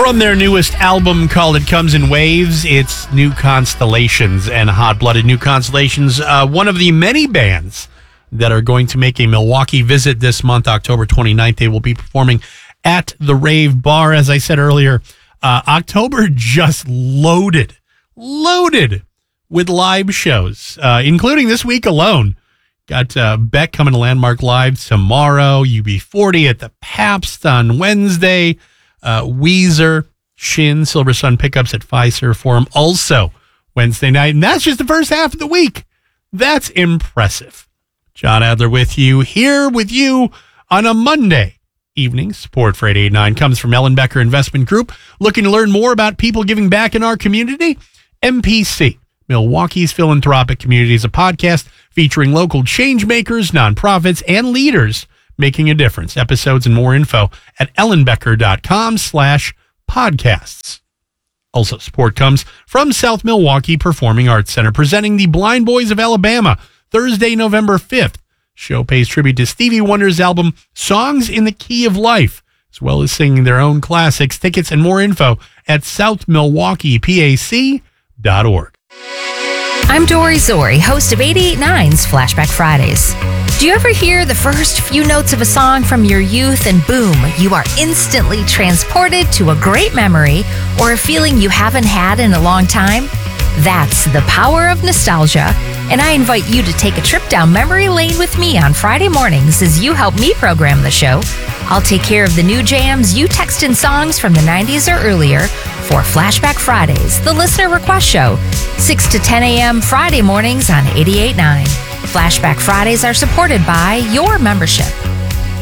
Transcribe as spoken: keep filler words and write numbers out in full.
From their newest album called It Comes in Waves, it's New Constellations and Hot Blooded. New Constellations, uh, one of the many bands that are going to make a Milwaukee visit this month, October twenty-ninth. They will be performing at the Rave Bar. As I said earlier, uh, October just loaded, loaded with live shows, uh, including this week alone. Got uh, Beck coming to Landmark Live tomorrow, U B forty at the Pabst on Wednesday, uh, Weezer, Shin, Silver Sun Pickups at Fiserv Forum also Wednesday night. And that's just the first half of the week. That's impressive. John Adler with you, here with you on a Monday evening. Support for eight eighty-nine comes from Ellenbecker Investment Group. Looking to learn more about people giving back in our community? M P C, Milwaukee's Philanthropic Community, is a podcast featuring local change makers, nonprofits, and leaders making a difference. Episodes and more info at ellenbecker.com slash podcasts. Also, support comes from South Milwaukee Performing Arts Center, presenting the Blind Boys of Alabama, Thursday, November fifth. Show pays tribute to Stevie Wonder's album, Songs in the Key of Life, as well as singing their own classics. Tickets and more info at south milwaukee p a c dot org. I'm Dory Zori, host of eight eighty-nine's Flashback Fridays. Do you ever hear the first few notes of a song from your youth and boom, you are instantly transported to a great memory or a feeling you haven't had in a long time? That's the power of nostalgia, and I invite you to take a trip down memory lane with me on Friday mornings as you help me program the show. I'll take care of the new jams you text in songs from the nineties or earlier for Flashback Fridays, the listener request show, six to ten a.m. Friday mornings on eighty-eight point nine. Flashback Fridays are supported by your membership.